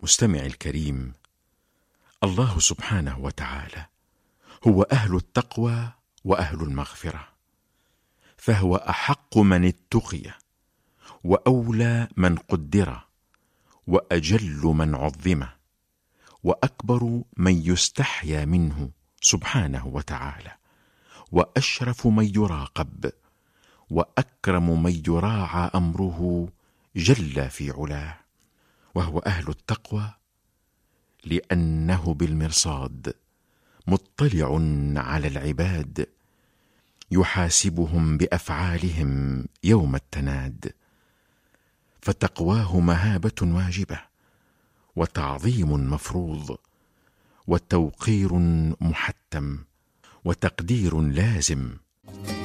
مستمعي الكريم، الله سبحانه وتعالى هو أهل التقوى وأهل المغفرة، فهو أحق من اتقي، وأولى من قدر، وأجل من عظم، وأكبر من يستحيا منه سبحانه وتعالى، وأشرف من يراقب، وأكرم من يراعى أمره جل في علاه. وهو أهل التقوى لأنه بالمرصاد مطلع على العباد، يحاسبهم بأفعالهم يوم التناد، فتقواه مهابة واجبة، وتعظيم مفروض، وتوقير محتم، وتقدير لازم.